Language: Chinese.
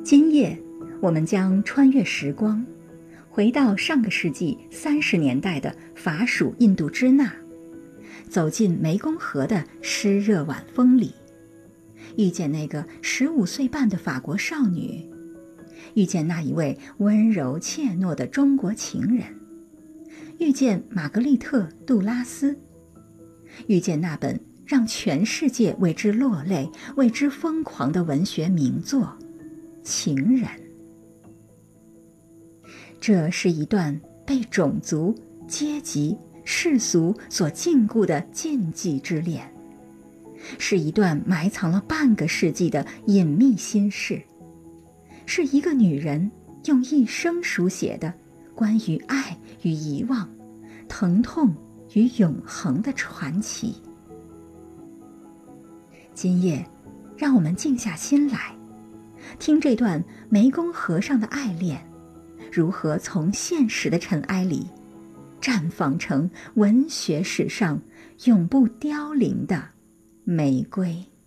今夜，我们将穿越时光，回到上个世纪30年代的法属印度支那，走进湄公河的湿热晚风里，遇见那个15岁半的法国少女，遇见那一位温柔怯懦的中国情人，遇见玛格丽特·杜拉斯，遇见那本让全世界为之落泪、为之疯狂的文学名作《情人》。这是一段被种族、阶级、世俗所禁锢的禁忌之恋，是一段埋藏了半个世纪的隐秘心事，是一个女人用一生书写的关于爱与遗忘、疼痛与永恒的传奇。今夜，让我们静下心来，听这段湄公河上的爱恋，如何从现实的尘埃里绽放成文学史上永不凋零的玫瑰。